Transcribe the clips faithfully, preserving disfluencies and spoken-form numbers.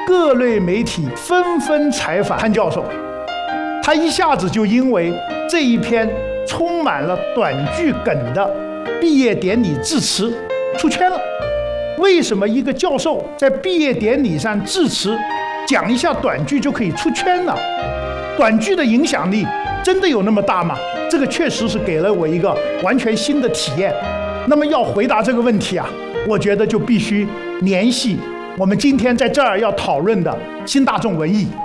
各类媒体纷纷采访潘教授，他一下子就因为这一篇充满了短句梗的毕业典礼致辞出圈了。为什么一个教授在毕业典礼上致辞，讲一下短句就可以出圈呢？短句的影响力真的有那么大吗？这个确实是给了我一个完全新的体验。那么要回答这个问题啊，我觉得就必须联系我们今天在这儿要讨论的新大众文艺。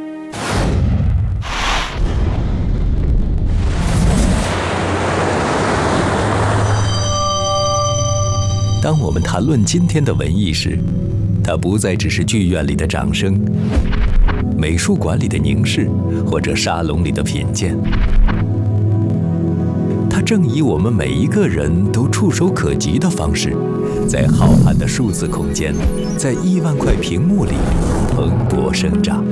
当我们谈论今天的文艺时，它不再只是剧院里的掌声、美术馆里的凝视，或者沙龙里的品鉴。它正以我们每一个人都触手可及的方式，在浩瀚的数字空间，在亿万块屏幕里蓬勃生长。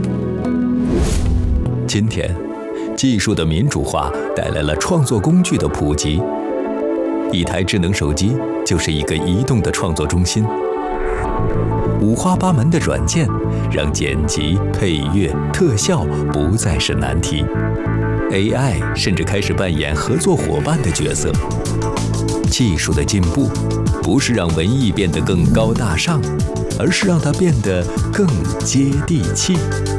今天，技术的民主化带来了创作工具的普及。一台智能手机就是一个移动的创作中心，五花八门的软件让剪辑、配乐、特效不再是难题。A I 甚至开始扮演合作伙伴的角色。技术的进步，不是让文艺变得更高大上，而是让它变得更接地气。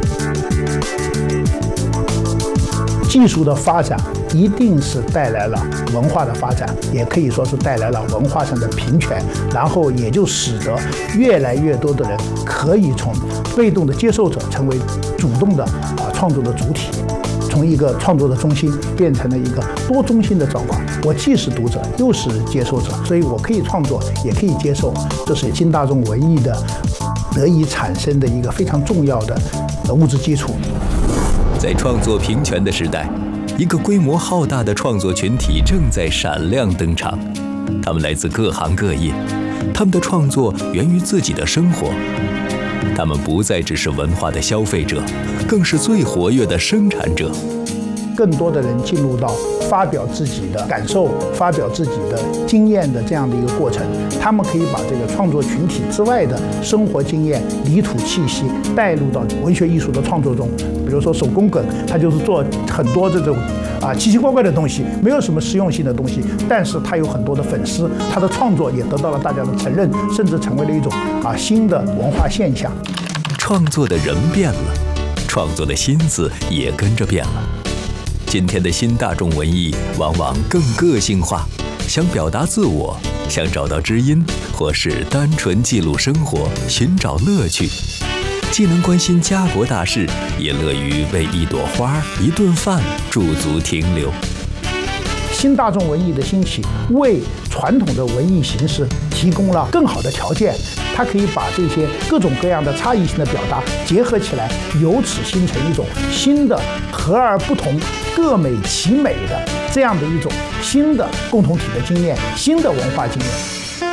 技术的发展一定是带来了文化的发展，也可以说是带来了文化上的平权，然后也就使得越来越多的人可以从被动的接受者成为主动的啊创作的主体，从一个创作的中心变成了一个多中心的状况。我既是读者又是接受者，所以我可以创作也可以接受，这是新大众文艺的得以产生的一个非常重要的物质基础。 在创作平权的时代，一个规模浩大的创作群体正在闪亮登场。他们来自各行各业，他们的创作源于自己的生活。他们不再只是文化的消费者，更是最活跃的生产者。 更多的人进入到发表自己的感受、发表自己的经验的这样的一个过程，他们可以把这个创作群体之外的生活经验、泥土气息带入到文学艺术的创作中。比如说手工梗，它就是做很多这种啊奇奇怪怪的东西，没有什么实用性的东西，但是它有很多的粉丝，他的创作也得到了大家的承认，甚至成为了一种啊新的文化现象。 创作的人变了，创作的心思也跟着变了。今天的新大众文艺往往更个性化，想表达自我，想找到知音，或是单纯记录生活，寻找乐趣。既能关心家国大事，也乐于为一朵花、一顿饭驻足停留。 新大众文艺的兴起，为传统的文艺形式提供了更好的条件。它可以把这些各种各样的差异性的表达结合起来，由此形成一种新的和而不同、各美其美的这样的一种新的共同体的经验，新的文化经验。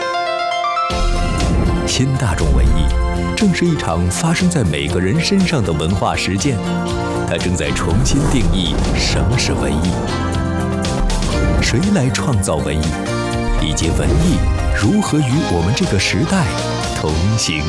新大众文艺正是一场发生在每个人身上的文化实践，它正在重新定义什么是文艺，谁来创造文艺，以及文艺如何与我们这个时代同行。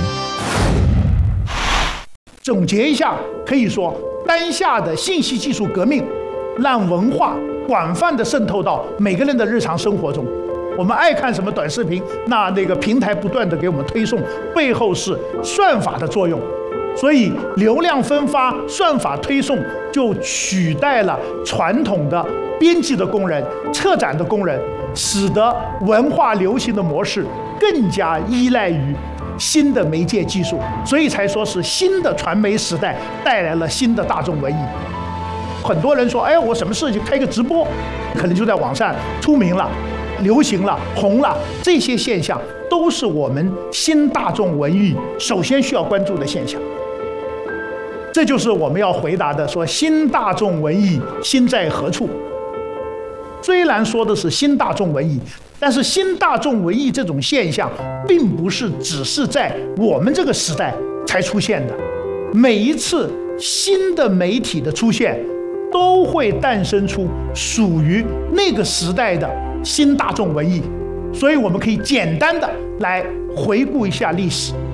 总结一下，可以说当下的信息技术革命让文化广泛地渗透到每个人的日常生活中。我们爱看什么短视频，那那个平台不断地给我们推送，背后是算法的作用。所以流量分发、算法推送就取代了传统的编辑的工人、策展的工人，使得文化流行的模式更加依赖于新的媒介技术，所以才说是新的传媒时代带来了新的大众文艺。很多人说，哎，我什么事情开个直播，可能就在网上出名了、流行了、红了，这些现象都是我们新大众文艺首先需要关注的现象。这就是我们要回答的，说新大众文艺心在何处？虽然说的是新大众文艺，但是新大众文艺这种现象并不是只是在我们这个时代才出现的。每一次新的媒体的出现，都会诞生出属于那个时代的新大众文艺。所以我们可以简单的来回顾一下历史。